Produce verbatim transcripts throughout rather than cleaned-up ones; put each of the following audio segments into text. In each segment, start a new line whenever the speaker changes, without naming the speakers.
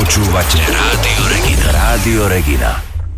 Počúvate Rádio Regina. Rádio Regina.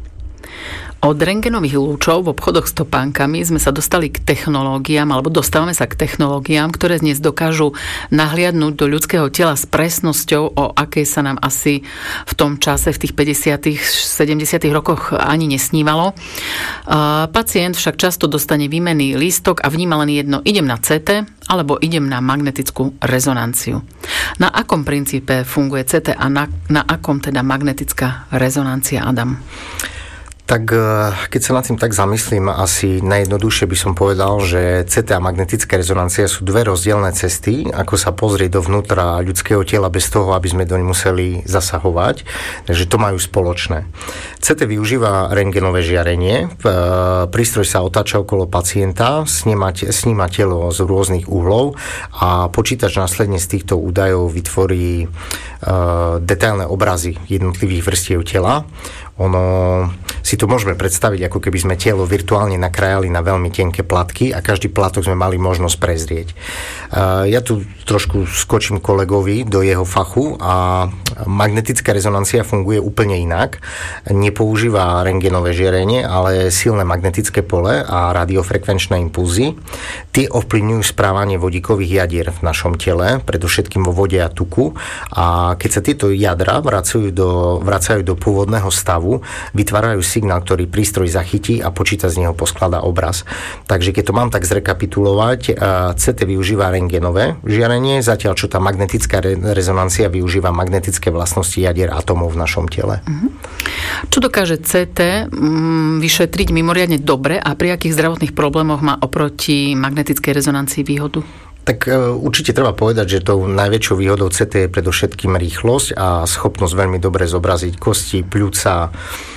Od rentgenových lúčov v obchodoch s topánkami sme sa dostali k technológiám, alebo dostávame sa k technológiám, ktoré dnes dokážu nahliadnúť do ľudského tela s presnosťou, o akej sa nám asi v tom čase, v tých päťdesiatych, sedemdesiatych rokoch ani nesnívalo. Pacient však často dostane výmenný lístok a vníma len jedno: idem na cé té alebo idem na magnetickú rezonanciu. Na akom princípe funguje cé té a na, na akom teda magnetická rezonancia, Adam?
Tak keď sa nad tým tak zamyslím, asi najjednoduchšie by som povedal, že cé té a magnetická rezonancia sú dve rozdielne cesty, ako sa pozrieť dovnútra ľudského tela bez toho, aby sme doň museli zasahovať. Takže to majú spoločné. cé té využíva rentgenové žiarenie, prístroj sa otáča okolo pacienta, sníma, sníma telo z rôznych uhlov a počítač následne z týchto údajov vytvorí detailné obrazy jednotlivých vrstiev tela. Ono si to môžeme predstaviť, ako keby sme telo virtuálne nakrájali na veľmi tenké platky a každý platok sme mali možnosť prezrieť. Ja tu trošku skočím kolegovi do jeho fachu a magnetická rezonancia funguje úplne inak. Nepoužíva rentgenové žiarenie, ale silné magnetické pole a radiofrekvenčné impulzy. Tie ovplyvňujú správanie vodíkových jadier v našom tele, predovšetkým vo vode a tuku. A keď sa tieto jadra vracajú do, vracajú do pôvodného stavu, vytvárajú signál, ktorý prístroj zachytí a počítač z neho poskladá obraz. Takže keď to mám tak zrekapitulovať, cé té využíva rentgenové žiarenie, zatiaľ čo tá magnetická rezonancia využíva magnetické vlastnosti jadier atómov v našom tele.
Uh-huh. Čo dokáže cé té mm, vyšetriť mimoriadne dobre a pri akých zdravotných problémoch má oproti magnetickej rezonancii výhodu?
Tak určite treba povedať, že tou najväčšou výhodou cé té je predovšetkým rýchlosť a schopnosť veľmi dobre zobraziť kosti, pľúca,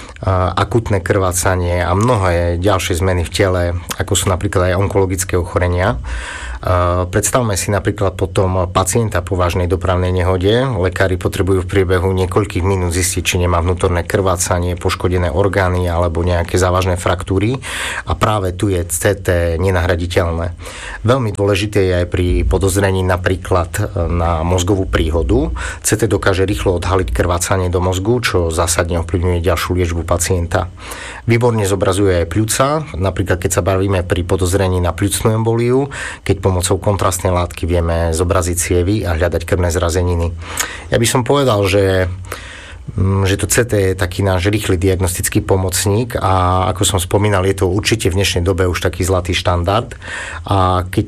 akutné krvácanie a mnohé ďalšie zmeny v tele, ako sú napríklad aj onkologické ochorenia. Predstavme si napríklad potom pacienta po vážnej dopravnej nehode. Lekári potrebujú v priebehu niekoľkých minút zistiť, či nemá vnútorné krvácanie, poškodené orgány alebo nejaké závažné fraktúry a práve tu je cé té nenahraditeľné. Veľmi dôležité je aj pri podozrení napríklad na mozgovú príhodu. cé té dokáže rýchlo odhaliť krvácanie do mozgu, čo zásadne ovplyvňuje ďalšiu liečbu pacienta. Výborne zobrazuje aj pľúca, napríklad keď sa bavíme pri podozrení na pľúcnu emboliu, keď pomocou kontrastnej látky vieme zobraziť cievy a hľadať krvné zrazeniny. Ja by som povedal, že že to cé té je taký náš rýchly diagnostický pomocník a ako som spomínal, je to určite v dnešnej dobe už taký zlatý štandard a keď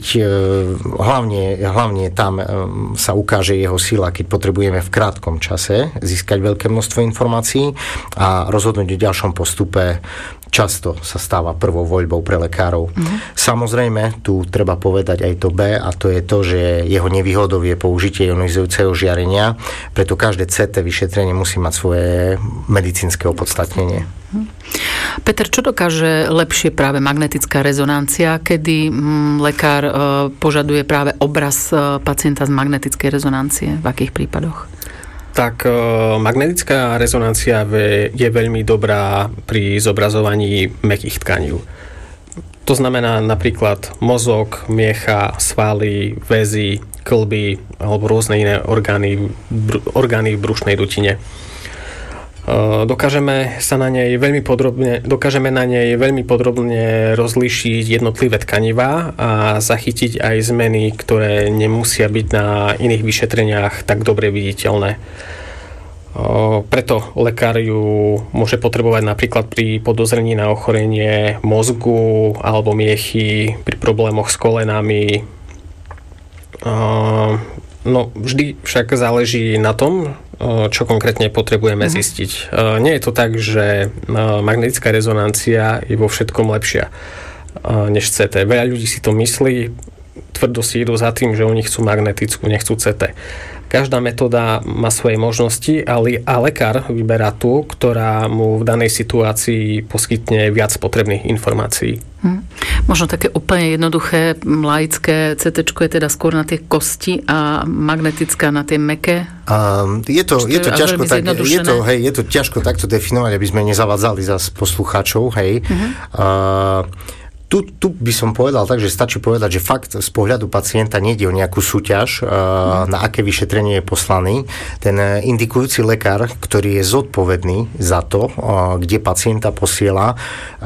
hlavne, hlavne tam sa ukáže jeho sila, keď potrebujeme v krátkom čase získať veľké množstvo informácií a rozhodnúť o ďalšom postupe, často sa stáva prvou voľbou pre lekárov. Mm. Samozrejme, tu treba povedať aj to B, a to je to, že jeho nevýhodou je použitie ionizujúceho žiarenia, preto každé cé té vyšetrenie musí mať svoje medicínske opodstatnenie.
Mm. Peter, čo dokáže lepšie práve magnetická rezonancia, kedy mm, lekár e, požaduje práve obraz e, pacienta z magnetickej rezonancie? V akých prípadoch?
Tak magnetická rezonancia je veľmi dobrá pri zobrazovaní mäkkých tkaní. To znamená napríklad mozog, miecha, svaly, väzy, kĺby alebo rôzne iné orgány, orgány v brušnej dutine. Dokážeme sa na nej veľmi podrobne, dokážeme na nej veľmi podrobne rozlíšiť jednotlivé tkanivá a zachytiť aj zmeny, ktoré nemusia byť na iných vyšetreniach tak dobre viditeľné. Preto lekár ju môže potrebovať napríklad pri podozrení na ochorenie mozgu alebo miechy, pri problémoch s kolenami. No, vždy však záleží na tom, čo konkrétne potrebujeme uh-huh. zistiť. Nie je to tak, že magnetická rezonancia je vo všetkom lepšia než cé té. Veľa ľudí si to myslí, tvrdo si idú za tým, že oni chcú magnetickú, nechcú cé té. Každá metóda má svoje možnosti, ale a lekár vyberá tú, ktorá mu v danej situácii poskytne viac potrebných informácií.
Hmm. Možno také úplne jednoduché, laické cé téčko je teda skôr na tie kosti a magnetická na tie mäkké?
Um, je to, je to, ťažko tak, je, to, hej, je to ťažko takto definovať, aby sme nezavadzali zas poslucháčov. Hej. Uh-huh. Uh, tu, tu by som povedal tak, že stačí povedať, že fakt z pohľadu pacienta nejde o nejakú súťaž, mm. na aké vyšetrenie je poslaný. Ten indikujúci lekár, ktorý je zodpovedný za to, kde pacienta posiela,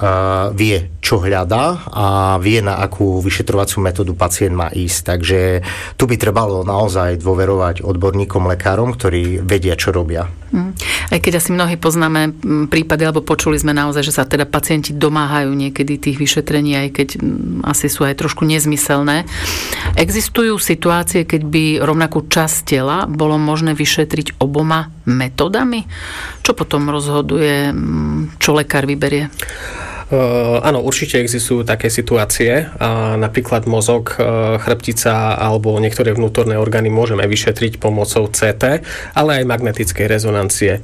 vie, čo hľadá a vie, na akú vyšetrovaciu metódu pacient má ísť. Takže tu by trebalo naozaj dôverovať odborníkom, lekárom, ktorí vedia, čo robia.
Mm. Aj keď asi mnohí poznáme prípady, alebo počuli sme naozaj, že sa teda pacienti domáhajú niekedy tých vyšetrení, aj keď asi sú aj trošku nezmyselné. Existujú situácie, keď by rovnakú časť tela bolo možné vyšetriť oboma metodami? Čo potom rozhoduje, čo lekár vyberie?
Uh, áno, určite existujú také situácie. Uh, napríklad mozog, uh, chrbtica alebo niektoré vnútorné orgány môžeme vyšetriť pomocou cé té, ale aj magnetickej rezonancie.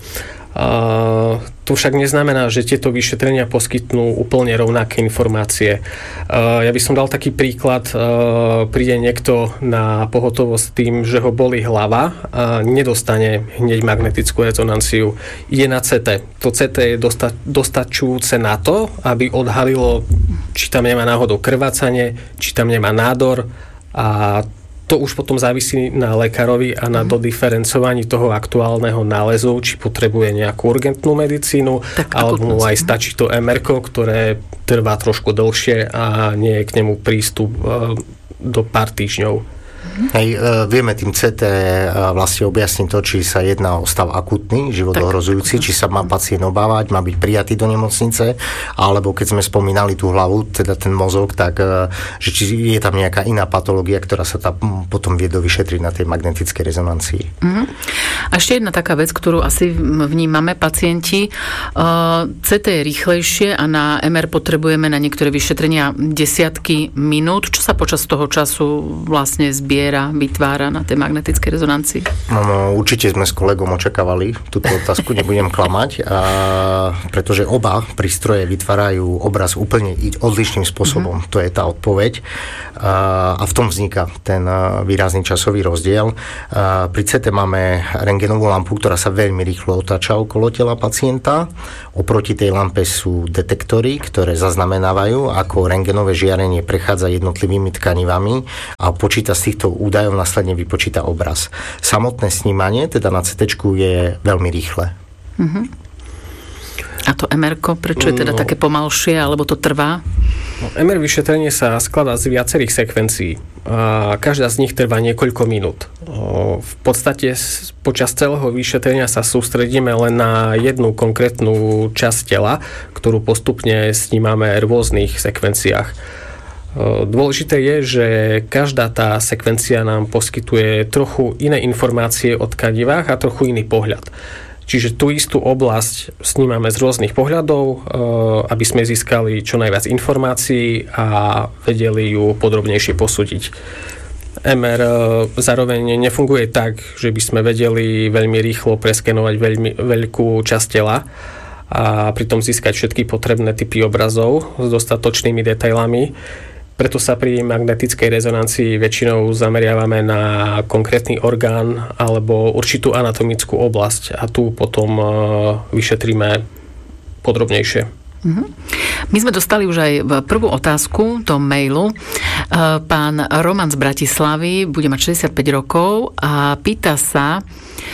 Uh, to však neznamená, že tieto vyšetrenia poskytnú úplne rovnaké informácie. Uh, ja by som dal taký príklad. Uh, príde niekto na pohotovosť tým, že ho bolí hlava a nedostane hneď magnetickú rezonanciu. Ide na cé té. To cé té je dosta- dostačujúce na to, aby odhalilo, či tam nemá náhodou krvácanie, či tam nemá nádor, a to už potom závisí na lekárovi a na dodiferencovaní toho aktuálneho nálezu, či potrebuje nejakú urgentnú medicínu, tak, alebo mu aj stačí to em erko, ktoré trvá trošku dlhšie a nie je k nemu prístup do pár týždňov.
Hej, vieme tým cé té vlastne objasniť to, či sa jedná o stav akutný, životohrozujúci, či sa má pacient obávať, má byť prijatý do nemocnice, alebo keď sme spomínali tú hlavu, teda ten mozog, tak že či je tam nejaká iná patológia, ktorá sa tam potom vie dovyšetriť na tej magnetickej rezonancii. Mm-hmm.
A ešte jedna taká vec, ktorú asi vnímame pacienti. cé té je rýchlejšie a na em er potrebujeme na niektoré vyšetrenia desiatky minút. Čo sa počas toho času vlastne zbiera, vytvára na tej magnetickej rezonancii?
No, no, určite sme s kolegom očakávali túto otázku, nebudem klamať, a, pretože oba prístroje vytvárajú obraz úplne odlišným spôsobom. Mm-hmm. To je tá odpoveď. A, a v tom vzniká ten výrazný časový rozdiel. A, pri cé té máme rentgenovú lampu, ktorá sa veľmi rýchlo otáča okolo tela pacienta. Oproti tej lampe sú detektory, ktoré zaznamenávajú, ako rentgenové žiarenie prechádza jednotlivými tkanivami a počíta z týchto údajov následne vypočíta obraz. Samotné snímanie, teda na cé téčku, je veľmi rýchle.
Uh-huh. A to em erko, prečo je teda no, také pomalšie, alebo to trvá?
No, em er vyšetrenie sa skladá z viacerých sekvencií. A každá z nich trvá niekoľko minút. V podstate počas celého vyšetrenia sa sústredíme len na jednu konkrétnu časť tela, ktorú postupne snímame v rôznych sekvenciách. Dôležité je, že každá tá sekvencia nám poskytuje trochu iné informácie o tkanivách a trochu iný pohľad. Čiže tú istú oblasť snímame z rôznych pohľadov, aby sme získali čo najviac informácií a vedeli ju podrobnejšie posúdiť. em er zároveň nefunguje tak, že by sme vedeli veľmi rýchlo preskenovať veľmi veľkú časť tela a pritom získať všetky potrebné typy obrazov s dostatočnými detailami. Preto sa pri magnetickej rezonancii väčšinou zameriavame na konkrétny orgán alebo určitú anatomickú oblasť a tu potom vyšetríme podrobnejšie.
My sme dostali už aj prvú otázku do mailu. Pán Roman z Bratislavy bude mať šesťdesiatpäť rokov a pýta sa,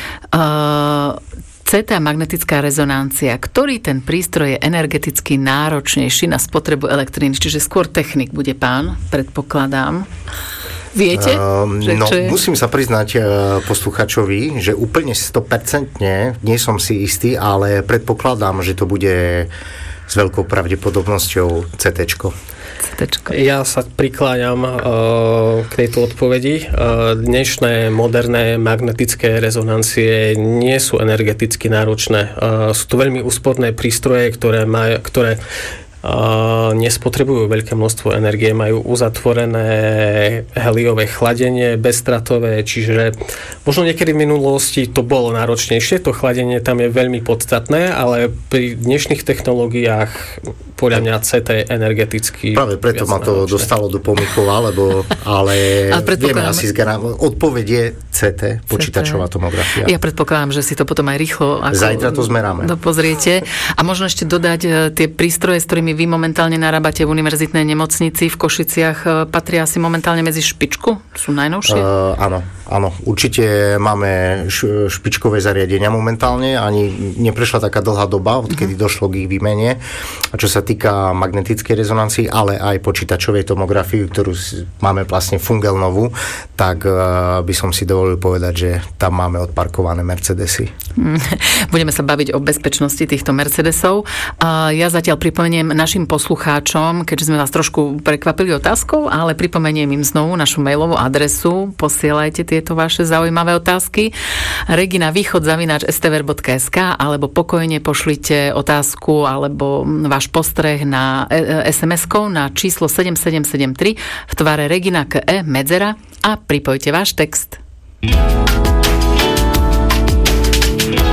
cé té a magnetická rezonancia, ktorý ten prístroj je energeticky náročnejší na spotrebu elektriny, čiže skôr technik bude pán, predpokladám. Viete?
Um,
že,
no,
je...
musím sa priznať uh, posluchačovi, že úplne sto percent nie som si istý, ale predpokladám, že to bude s veľkou pravdepodobnosťou cé téčko.
Ja sa prikláňam uh, k tejto odpovedi. Uh, dnešné moderné magnetické rezonancie nie sú energeticky náročné. Uh, sú to veľmi úsporné prístroje, ktoré, maj, ktoré uh, nespotrebujú veľké množstvo energie, majú uzatvorené heliové chladenie, bezstratové, čiže možno niekedy v minulosti to bolo náročnejšie, to chladenie tam je veľmi podstatné, ale pri dnešných technológiách podľa mňa cé té energeticky...
Práve preto ma to náročné. Dostalo do pomykova, lebo, ale, ale vieme asi zgarám. Odpoveď je cé té, počítačová tomografia.
Ja predpokladám, že si to potom aj rýchlo... Ako
Zajtra to zmeráme.
Pozriete. A možno ešte dodať tie prístroje, s ktorými ktorými vy momentálne narábate v univerzitnej nemocnici v Košiciach, patria asi momentálne medzi špičku? Sú najnovšie?
Uh, áno, áno. Určite máme špičkové zariadenia momentálne. Ani neprešla taká dlhá doba, odkedy uh-huh. došlo k ich výmene. A čo sa týka magnetickej rezonancii, ale aj počítačovej tomografii, ktorú máme vlastne fungelnovú, tak uh, by som si dovolil povedať, že tam máme odparkované Mercedesy.
Budeme sa baviť o bezpečnosti týchto Mercedesov. Ja zatiaľ pripomeniem našim poslucháčom, keďže sme vás trošku prekvapili otázkou, ale pripomeniem im znovu našu mailovú adresu. Posielajte tieto vaše zaujímavé otázky. regina východ zavináč es té vé er bodka es ká alebo pokojne pošlite otázku alebo váš postreh na es em eskou na číslo sedem sedem sedem tri v tvare Regina ká é medzera a pripojte váš text.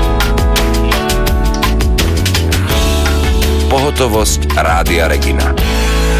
Pohotovosť Rádia Regina.